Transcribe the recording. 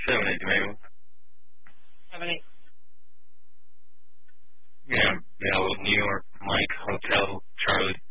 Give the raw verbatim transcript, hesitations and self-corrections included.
seven eight, maybe. Seven eight. Yeah, yeah, well, New York, Mike, Hotel, Charlie.